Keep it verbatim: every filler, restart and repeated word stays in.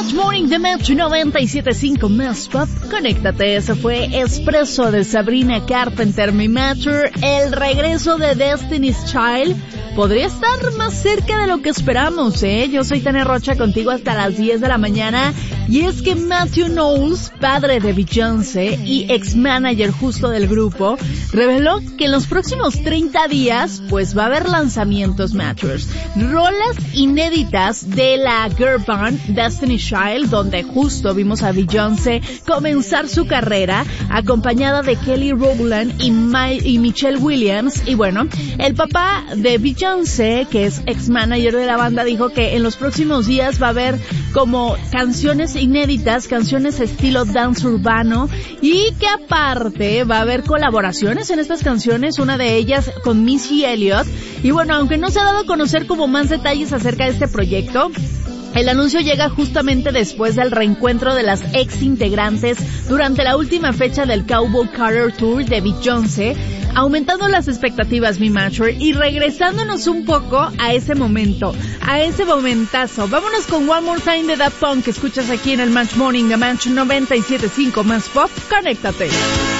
Match Morning de Match noventa y siete punto cinco Más Pop. Conéctate, ese fue Espresso de Sabrina Carpenter, mi Matcher. El regreso de Destiny's Child podría estar más cerca de lo que esperamos, ¿eh? Yo soy Tania Rocha, contigo hasta las diez de la mañana. Y es que Matthew Knowles, padre de Beyoncé y ex-manager justo del grupo, reveló que en los próximos treinta días, pues va a haber lanzamientos Matchers. Rolas inéditas de la girl band Destiny's Child, donde justo vimos a Beyoncé comenzar su carrera, acompañada de Kelly Rowland y, My- y Michelle Williams. Y bueno, el papá de Beyoncé, que es ex-manager de la banda, dijo que en los próximos días va a haber como canciones inéditas, canciones estilo dance urbano, y que aparte va a haber colaboraciones en estas canciones, una de ellas con Missy Elliott. Y bueno, aunque no se ha dado a conocer como más detalles acerca de este proyecto, el anuncio llega justamente después del reencuentro de las ex integrantes durante la última fecha del Cowboy Carter Tour de Beyoncé, aumentando las expectativas, mi Matcher, y regresándonos un poco a ese momento, a ese momentazo. Vámonos con One More Time de Daft Punk, que escuchas aquí en el Match Morning de Match noventa y siete punto cinco Más Pop. Conéctate.